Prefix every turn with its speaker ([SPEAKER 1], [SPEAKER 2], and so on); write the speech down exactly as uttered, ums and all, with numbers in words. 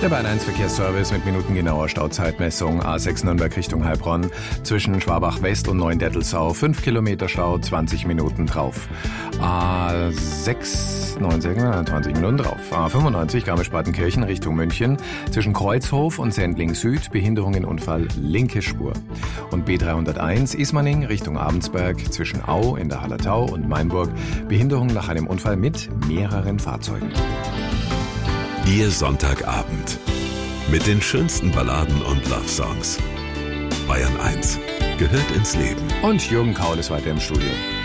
[SPEAKER 1] Der Bayern eins Verkehrsservice mit minutengenauer Stauzeitmessung. A sechs Nürnberg Richtung Heilbronn. Zwischen Schwabach West und Neuendettelsau. fünf Kilometer Stau, zwanzig Minuten drauf. A sechs, neun, zwanzig Minuten drauf. A fünfundneunzig Garmisch-Partenkirchen Richtung München. Zwischen Kreuzhof und Sendling Süd. Behinderung in Unfall, linke Spur. Und B dreihunderteins Ismaning Richtung Abensberg. Zwischen Au in der Hallertau und Mainburg. Behinderung nach einem Unfall mit mehreren Fahrzeugen.
[SPEAKER 2] Ihr Sonntagabend mit den schönsten Balladen und Love-Songs. Bayern eins gehört ins Leben.
[SPEAKER 1] Und Jürgen Kaul ist weiter im Studio.